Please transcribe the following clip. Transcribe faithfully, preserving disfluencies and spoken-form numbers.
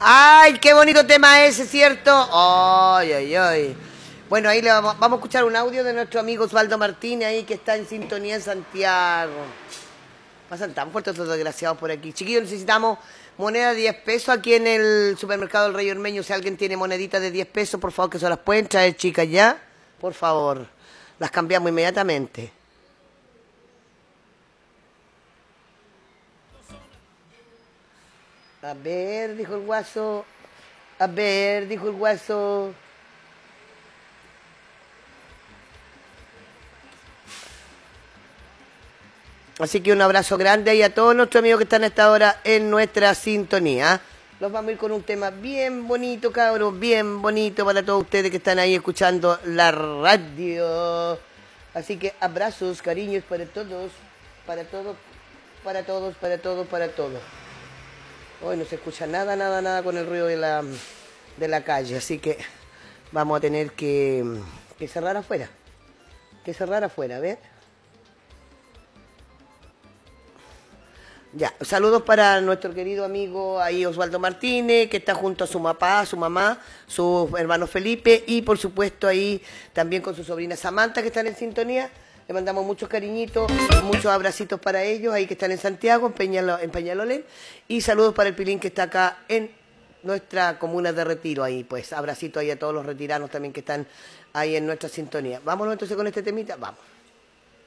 ¡Ay, qué bonito tema ese, ¿cierto? ¡Ay, ay, ay! Bueno, ahí le vamos, vamos a escuchar un audio de nuestro amigo Osvaldo Martínez, ahí que está en sintonía en Santiago. Pasan tan fuertes estos desgraciados por aquí. Chiquillos, necesitamos moneda de diez pesos aquí en el supermercado del Rey Ormeño. Si alguien tiene moneditas de diez pesos, por favor, que se las pueden traer, chicas, ¿ya? Por favor. Las cambiamos inmediatamente. A ver, dijo el guaso. A ver, dijo el guaso. Así que un abrazo grande ahí a todos nuestros amigos que están a esta hora en nuestra sintonía. Los vamos a ir con un tema bien bonito, cabros, bien bonito para todos ustedes que están ahí escuchando la radio. Así que abrazos, cariños para todos, para todos, para todos, para todos, para todos. Hoy no se escucha nada, nada, nada con el ruido de la, de la calle, así que vamos a tener que, que cerrar afuera. Que cerrar afuera, a ver. Ya, saludos para nuestro querido amigo ahí Osvaldo Martínez, que está junto a su papá, su mamá, su hermano Felipe y por supuesto ahí también con su sobrina Samantha que están en sintonía. Le mandamos muchos cariñitos, muchos abracitos para ellos ahí que están en Santiago, en, Peñalo, en Peñalolén. Y saludos para el Pilín que está acá en nuestra comuna de Retiro ahí, pues abracito ahí a todos los retiranos también que están ahí en nuestra sintonía. Vámonos entonces con este temita, vamos.